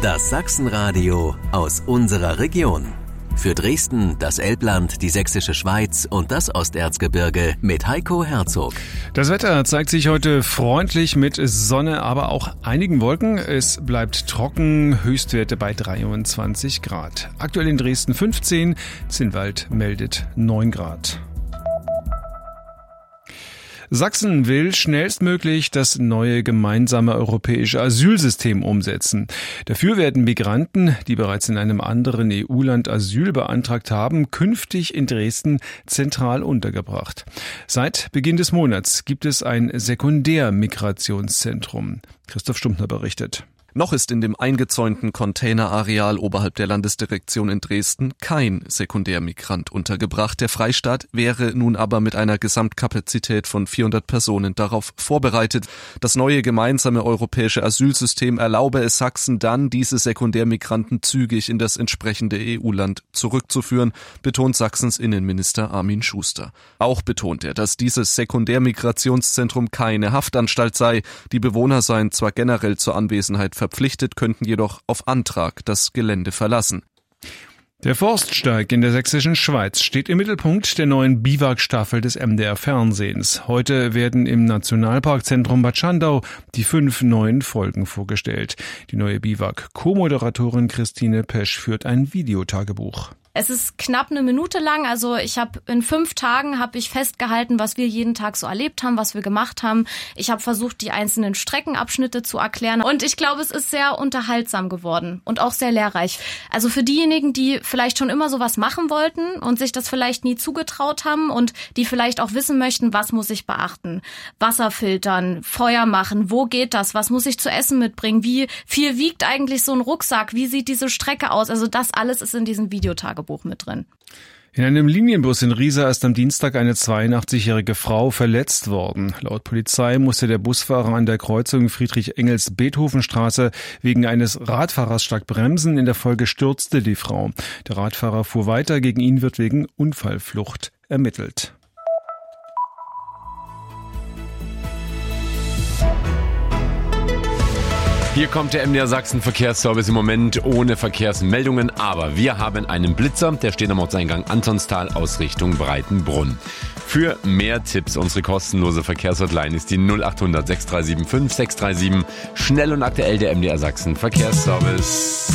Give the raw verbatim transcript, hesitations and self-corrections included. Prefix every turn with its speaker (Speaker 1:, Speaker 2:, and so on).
Speaker 1: Das Sachsenradio aus unserer Region. Für Dresden, das Elbland, die Sächsische Schweiz und das Osterzgebirge mit Heiko Herzog.
Speaker 2: Das Wetter zeigt sich heute freundlich mit Sonne, aber auch einigen Wolken. Es bleibt trocken, Höchstwerte bei dreiundzwanzig Grad. Aktuell in Dresden fünfzehn, Zinnwald meldet neun Grad. Sachsen will schnellstmöglich das neue gemeinsame europäische Asylsystem umsetzen. Dafür werden Migranten, die bereits in einem anderen E U-Land Asyl beantragt haben, künftig in Dresden zentral untergebracht. Seit Beginn des Monats gibt es ein Sekundärmigrationszentrum. Christoph Stumptner berichtet.
Speaker 3: Noch ist in dem eingezäunten Containerareal oberhalb der Landesdirektion in Dresden kein Sekundärmigrant untergebracht. Der Freistaat wäre nun aber mit einer Gesamtkapazität von vierhundert Personen darauf vorbereitet. Das neue gemeinsame europäische Asylsystem erlaube es Sachsen dann, diese Sekundärmigranten zügig in das entsprechende E U-Land zurückzuführen, betont Sachsens Innenminister Armin Schuster. Auch betont er, dass dieses Sekundärmigrationszentrum keine Haftanstalt sei. Die Bewohner seien zwar generell zur Anwesenheit verpflichtet, könnten jedoch auf Antrag das Gelände verlassen.
Speaker 2: Der Forststeig in der Sächsischen Schweiz steht im Mittelpunkt der neuen Biwak-Staffel des M D R-Fernsehens. Heute werden im Nationalparkzentrum Bad Schandau die fünf neuen Folgen vorgestellt. Die neue Biwak-Co-Moderatorin Christine Pesch führt ein Videotagebuch.
Speaker 4: Es ist knapp eine Minute lang, also ich habe in fünf Tagen habe ich festgehalten, was wir jeden Tag so erlebt haben, was wir gemacht haben. Ich habe versucht, die einzelnen Streckenabschnitte zu erklären und ich glaube, es ist sehr unterhaltsam geworden und auch sehr lehrreich. Also für diejenigen, die vielleicht schon immer sowas machen wollten und sich das vielleicht nie zugetraut haben und die vielleicht auch wissen möchten, was muss ich beachten? Wasser filtern, Feuer machen, wo geht das? Was muss ich zu essen mitbringen? Wie viel wiegt eigentlich so ein Rucksack? Wie sieht diese Strecke aus? Also das alles ist in diesem Videotagebuch mit drin.
Speaker 2: In einem Linienbus in Riesa ist am Dienstag eine zweiundachtzig-jährige Frau verletzt worden. Laut Polizei musste der Busfahrer an der Kreuzung Friedrich-Engels-Beethoven-Straße wegen eines Radfahrers stark bremsen. In der Folge stürzte die Frau. Der Radfahrer fuhr weiter. Gegen ihn wird wegen Unfallflucht ermittelt.
Speaker 5: Hier kommt der M D R Sachsen Verkehrsservice im Moment ohne Verkehrsmeldungen, aber wir haben einen Blitzer, der steht am Ortseingang Antonstal aus Richtung Breitenbrunn. Für mehr Tipps, unsere kostenlose Verkehrshotline ist die null acht hundert sechs drei sieben fünf sechs drei sieben. Schnell und aktuell der M D R Sachsen Verkehrsservice.